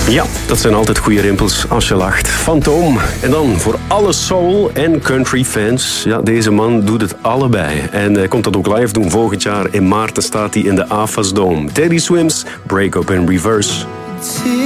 Ja, dat zijn altijd goede rimpels als je lacht. Fantoom. En dan voor alle soul- en country-fans. Ja, deze man doet het allebei. En komt dat ook live doen volgend jaar. In maart staat hij in de AFAS Dome. Teddy Swims, Break Up in Reverse.